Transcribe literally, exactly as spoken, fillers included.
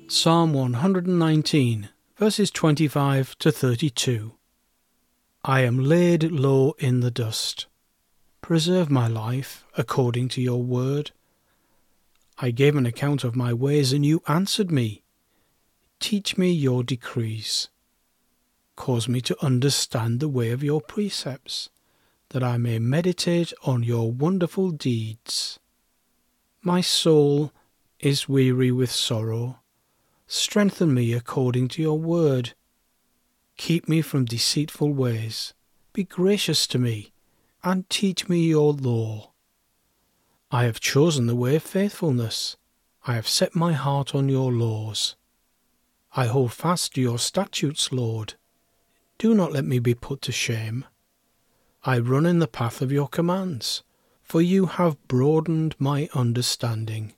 Psalm one hundred nineteen, verses twenty-five to thirty-two. I am laid low in the dust. Preserve my life according to your word. I gave an account of my ways, and you answered me. Teach me your decrees. Cause me to understand the way of your precepts, that I may meditate on your wonderful deeds. My soul is weary with sorrow. Strengthen me according to your word. Keep me from deceitful ways. Be gracious to me, and teach me your law. I have chosen the way of faithfulness. I have set my heart on your laws. I hold fast to your statutes, Lord. Do not let me be put to shame. I run in the path of your commands, for you have broadened my understanding.